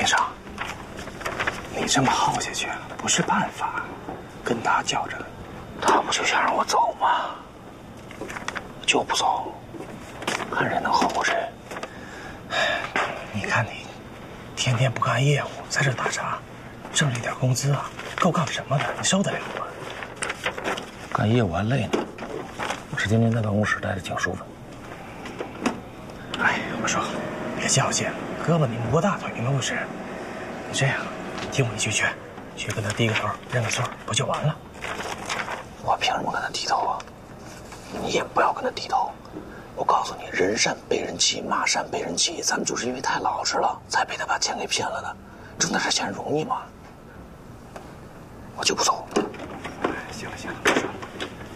生，你这么耗下去不是办法，跟他较着，他不就想让我走吗？就不走，看谁能吼过谁。你看你，天天不干业务，在这打杂，挣这点工资啊，够干什么的？你受得了吗？干业务还累呢，我是天天在办公室待着挺舒服。哎，我说，别较劲，胳膊拧不过大腿，明白不是？你这样，听我一句劝，去跟他低个头，认个错，不就完了？我凭什么跟他低头啊？你也不要跟他低头。我告诉你，人善被人欺，马善被人骑，咱们就是因为太老实了，才被他把钱给骗了的。挣那点钱容易吗？我就不走。行了行了。